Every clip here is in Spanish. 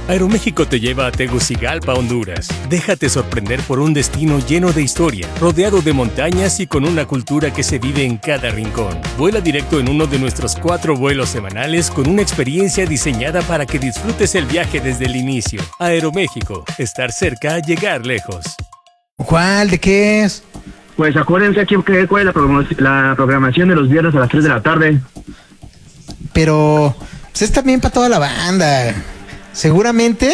Aeroméxico te lleva a Tegucigalpa, Honduras. Déjate sorprender por un destino lleno de historia, rodeado de montañas y con una cultura que se vive en cada rincón. Vuela directo en uno de nuestros 4 vuelos semanales con una experiencia diseñada para que disfrutes el viaje desde el inicio. Aeroméxico, estar cerca, llegar lejos. ¿Cuál? ¿De qué es? Pues acuérdense aquí cuál es la programación de los viernes a las 3 de la tarde. Pero pues es también para toda la banda. Seguramente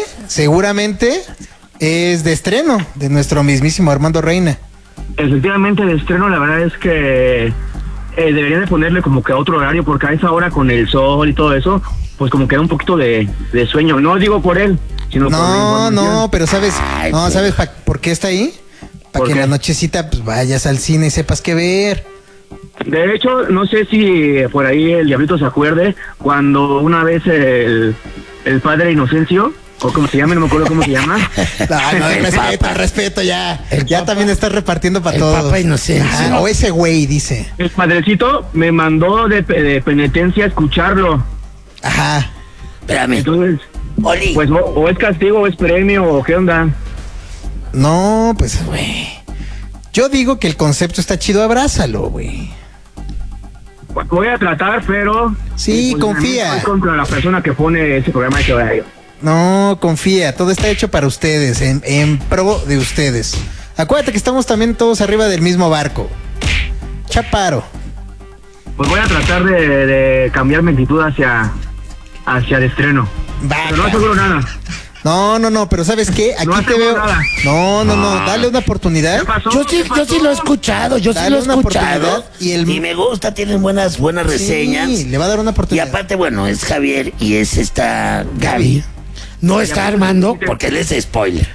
es de estreno de nuestro mismísimo Armando Reina. Efectivamente, de estreno, la verdad es que deberían de ponerle como que a otro horario, porque a esa hora con el sol y todo eso, pues como que da un poquito de sueño. No digo por él, sino por la información. No, pero ¿sabes por qué está ahí? Para que en la nochecita pues vayas al cine y sepas qué ver. De hecho, no sé si por ahí el Diablito se acuerde, cuando una vez el padre Inocencio, o como se llama, no me acuerdo cómo se llama. No, respeto ya. Ya también estás repartiendo para todos. El Papa Inocencio. O ese güey, dice. El padrecito me mandó de penitencia a escucharlo. Ajá. Espérame. Entonces, Oli. pues o es castigo o es premio o qué onda. No, pues, güey. Yo digo que el concepto está chido, abrázalo, güey. Voy a tratar, pero... Sí, pues, confía. Estoy contra la persona que pone ese programa de ese horario. No, confía. Todo está hecho para ustedes, en pro de ustedes. Acuérdate que estamos también todos arriba del mismo barco. Chaparo. Pues voy a tratar de cambiar mi actitud hacia el estreno. Pero no aseguro nada. No, pero ¿sabes qué? Aquí No te veo. nada. No, dale una oportunidad. ¿Qué pasó? Yo sí lo he escuchado, Dale una oportunidad y me gusta, tienen buenas reseñas. Sí, le va a dar una Y oportunidad. aparte, bueno, es Javier y es esta Gaby. No está Armando porque él es spoiler.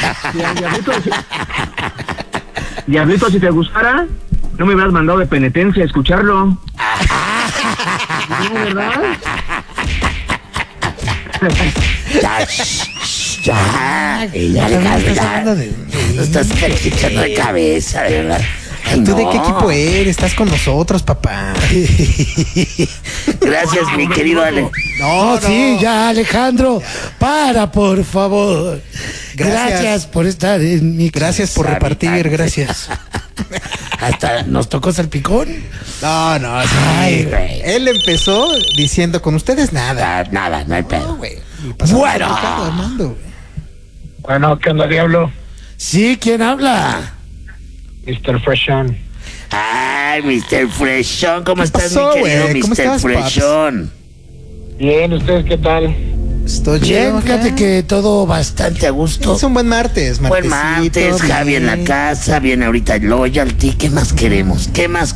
Diablito, si te gustara, no me hubieras mandado de penitencia a escucharlo. ¿No, verdad? Ya, no estás echando de cabeza, de verdad. Ay, ¿Tú de no. qué equipo eres? Estás con nosotros, papá. Gracias, mi querido Ale. No, Sí, ya, Alejandro. Para, por favor. Gracias por estar en mi Gracias por repartir, gracias. Hasta nos tocó salpicón. No, sí. Ay, güey. Él empezó diciendo con ustedes nada. Nada, no hay pedo. No, güey. Y pasamos Bueno. a Ricardo Armando, güey. Bueno, ¿qué onda, Diablo? Sí, ¿quién habla? Mr. Freshon. Ay, Mr. Freshon, ¿cómo estás, pasó, mi querido güey? ¿Cómo Mr. estás, Freshon? Bien, ¿ustedes qué tal? Estoy Bien, chido fíjate acá. que todo bastante a gusto. Es un buen martes, Buen martesito, martes, Javi en la bien. casa, viene ahorita Loyalty. ¿Qué más queremos?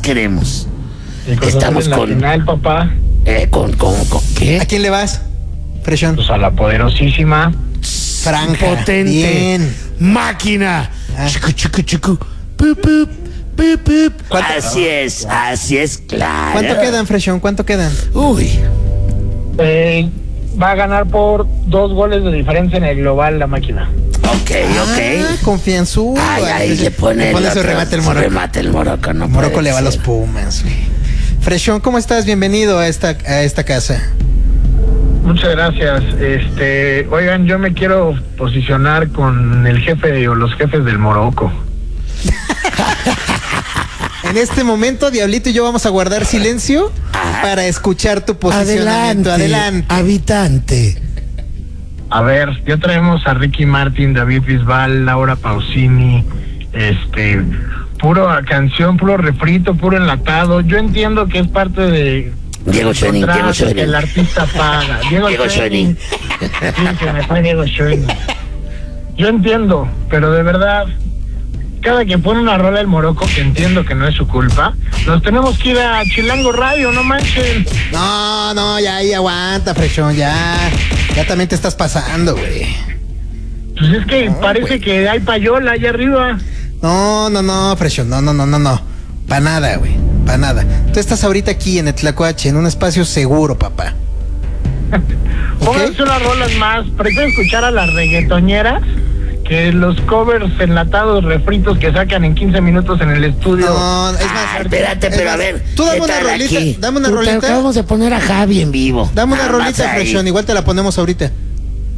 Estamos con... final, papá. ¿Con qué? ¿A quién le vas, Freshon? Pues a la poderosísima. Franja. Potente. Bien. Máquina. Ah. Chucu, chucu, chucu. Pup, pup, pup, pup. ¿Cuánto- Así es, claro. ¿Cuánto quedan, Freshon? ¿Cuánto quedan? Uy. Va a ganar por 2 goles de diferencia en el global la máquina. Ok. Confianzudo. Ay, le pone su otro- remate el su Morocco. remate el Morocco, no Morocco puede le va a los ser. Pumas, güey. Freshon, ¿cómo estás? Bienvenido a esta casa. Muchas gracias. Oigan, yo me quiero posicionar con el jefe o los jefes del Morocco. En este momento, Diablito y yo vamos a guardar silencio para escuchar tu posicionamiento. Adelante. Habitante. A ver, ya traemos a Ricky Martin, David Bisbal, Laura Pausini, puro canción, puro refrito, puro enlatado. Yo entiendo que es parte de Diego Schoening, contrato Diego Schoening. que el artista paga. Diego Schoening. Sí, se me fue Diego Schoening. Yo entiendo, pero de verdad, cada que pone una rola el Morocco, que entiendo que no es su culpa, nos tenemos que ir a Chilango Radio, no manchen. No, ya ahí aguanta, Freshon, ya también te estás pasando, güey. Pues es que No, parece güey. que hay payola allá arriba. No, Freshon, no. Pa' nada, güey, pa' nada. Tú estás ahorita aquí en el Tlacuache, en un espacio seguro, papá. Pónganse unas rolas más. Prefiero escuchar a las reggaetoneras que los covers enlatados, refritos que sacan en 15 minutos en el estudio. No, es más. Ah, espérate, es pero más, a ver. Tú dame ¿qué una tal rolita, aquí? dame una Tú te rolita. acabamos de poner a Javi en vivo. Dame una Nada más rolita, ahí. Freshon, igual te la ponemos ahorita.